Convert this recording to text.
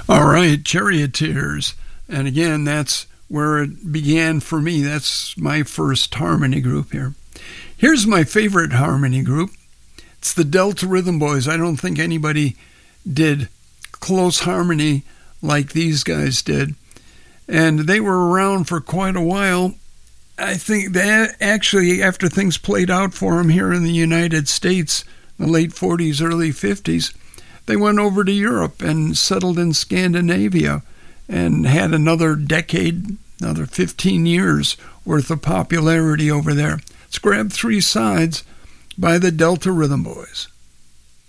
All right, Charioteers. And again, that's where it began for me. That's my first harmony group here. Here's my favorite harmony group. It's the Delta Rhythm Boys. I don't think anybody did close harmony like these guys did. And they were around for quite a while. I think that actually, after things played out for them here in the United States, in the late 40s, early 50s, they went over to Europe and settled in Scandinavia and had another decade, another 15 years worth of popularity over there. Let's grab Three Sides by the Delta Rhythm Boys.